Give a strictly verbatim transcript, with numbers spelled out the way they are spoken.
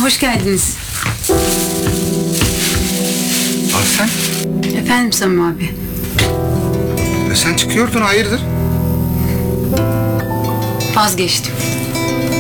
Hoş geldiniz. Arsen, Efendim Samim abi. e sen çıkıyordun, hayırdır? Vazgeçtim.